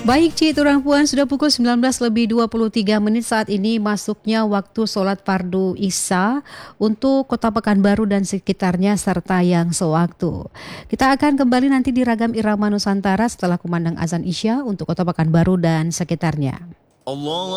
Baik Cik Turang Puan, sudah pukul 19:23 saat ini masuknya waktu solat fardu Isya untuk Kota Pekanbaru dan sekitarnya serta yang sewaktu. Kita akan kembali nanti di Ragam Irama Nusantara setelah kumandang azan Isya untuk Kota Pekanbaru dan sekitarnya. Allah